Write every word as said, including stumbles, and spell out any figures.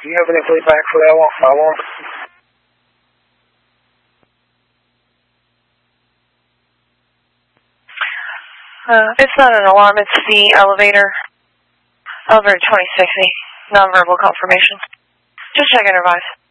Do you have any feedback for that one? I want. Uh, it's not an alarm, it's the elevator. Elevator twenty sixty. Nonverbal confirmation. Just checking her vibes.